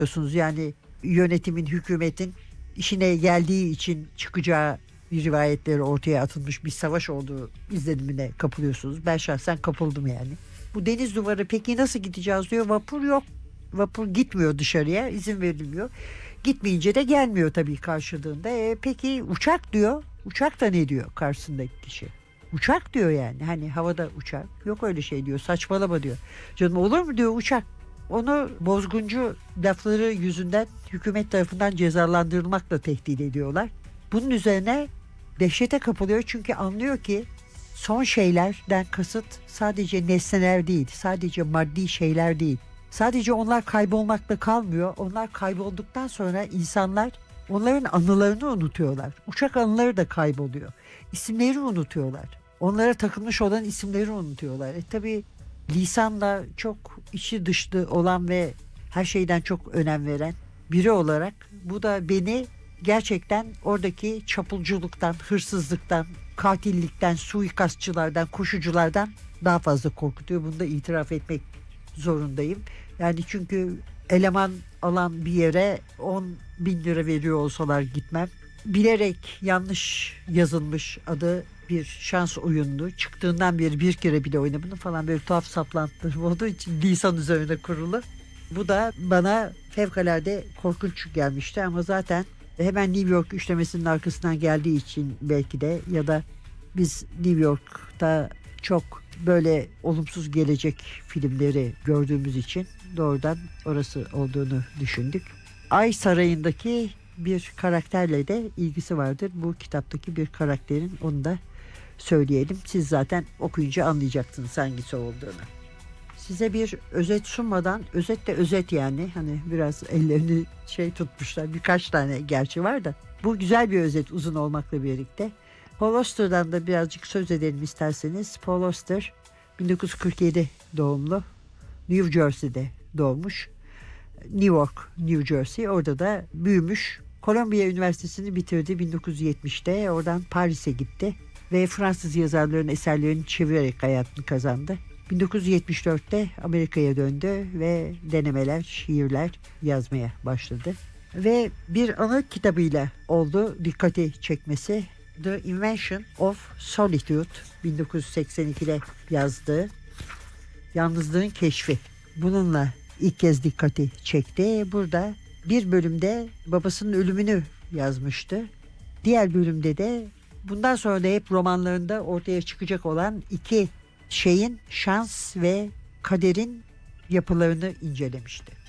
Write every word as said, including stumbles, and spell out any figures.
biliyorsunuz. Yani yönetimin, hükümetin işine geldiği için çıkacağı rivayetleri ortaya atılmış bir savaş olduğu izlenimine kapılıyorsunuz. Ben şahsen kapıldım yani. Bu deniz duvarı, peki nasıl gideceğiz diyor. Vapur yok. Vapur gitmiyor dışarıya, izin verilmiyor. Gitmeyince de gelmiyor tabii karşılığında. E, peki uçak diyor. Uçak da ne diyor karşısındaki kişi? Uçak diyor yani. Hani havada uçak. Yok öyle şey diyor. Saçmalama diyor. Canım olur mu diyor uçak. Onu bozguncu lafları yüzünden hükümet tarafından cezalandırılmakla tehdit ediyorlar. Bunun üzerine dehşete kapılıyor çünkü anlıyor ki son şeylerden kasıt sadece nesneler değil, sadece maddi şeyler değil. Sadece onlar kaybolmakla kalmıyor. Onlar kaybolduktan sonra insanlar onların anılarını unutuyorlar. Uçak anıları da kayboluyor. İsimleri unutuyorlar. Onlara takılmış olan isimleri unutuyorlar. E tabii lisanla çok içi dışlı olan ve her şeyden çok önem veren biri olarak bu da beni gerçekten oradaki çapulculuktan, hırsızlıktan, katillikten, suikastçılardan, koşuculardan daha fazla korkutuyor. Bunu da itiraf etmek zorundayım. Yani çünkü eleman alan bir yere on bin lira veriyor olsalar gitmem. Bilerek yanlış yazılmış adı bir şans oyununu çıktığından beri bir kere bile oynamadım falan, böyle tuhaf saplantılarım olduğu için lisan üzerine kurulu. Bu da bana fevkalade korkunç gelmişti ama zaten hemen New York üçlemesinin arkasından geldiği için belki de, ya da biz New York'ta çok böyle olumsuz gelecek filmleri gördüğümüz için doğrudan orası olduğunu düşündük. Ay Sarayı'ndaki bir karakterle de ilgisi vardır. Bu kitaptaki bir karakterin, onu da söyleyelim. Siz zaten okuyunca anlayacaksınız hangisi olduğunu. Size bir özet sunmadan, özet de özet yani, hani biraz ellerini şey tutmuşlar, birkaç tane gerçi var da bu güzel bir özet uzun olmakla birlikte. Paul Auster'dan da birazcık söz edelim isterseniz. Paul Auster bin dokuz yüz kırk yedi doğumlu, New Jersey'de doğmuş. New York, New Jersey, orada da büyümüş. Columbia Üniversitesi'ni bitirdi bin dokuz yüz yetmişte. Oradan Paris'e gitti ve Fransız yazarların eserlerini çevirerek hayatını kazandı. bin dokuz yüz yetmiş dörtte Amerika'ya döndü ve denemeler, şiirler yazmaya başladı. Ve bir anı kitabıyla oldu dikkati çekmesi. The Invention of Solitude, bin dokuz yüz seksen ikide yazdığı Yalnızlığın Keşfi. Bununla ilk kez dikkati çekti. Burada bir bölümde babasının ölümünü yazmıştı. Diğer bölümde de bundan sonra da hep romanlarında ortaya çıkacak olan iki şeyin, şans ve kaderin yapılarını incelemişti.